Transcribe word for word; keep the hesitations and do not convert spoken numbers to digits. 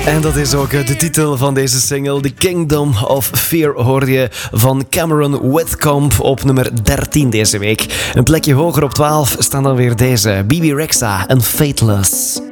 En dat is ook de titel van deze single. The Kingdom of Fear hoorde je van Cameron Whitcomb op nummer dertien deze week. Een plekje hoger op twaalf staan dan weer deze. B B Rexha en Fateless.